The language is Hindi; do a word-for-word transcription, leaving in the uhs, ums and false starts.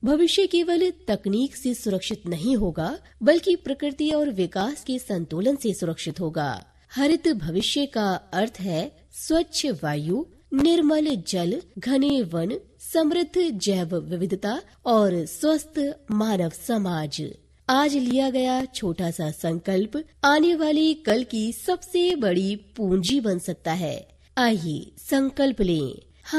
भविष्य केवल तकनीक से सुरक्षित नहीं होगा, बल्कि प्रकृति और विकास के संतुलन से सुरक्षित होगा। हरित भविष्य का अर्थ है स्वच्छ वायु, निर्मल जल, घने वन, समृद्ध जैव विविधता और स्वस्थ मानव समाज। आज लिया गया छोटा सा संकल्प आने वाले कल की सबसे बड़ी पूंजी बन सकता है। आइए संकल्प लें।